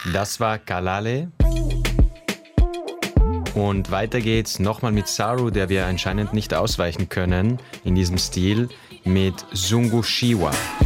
Das war Kalale. Und weiter geht's nochmal mit Saru, der wir anscheinend nicht ausweichen können in diesem Stil, mit Zungushiwa.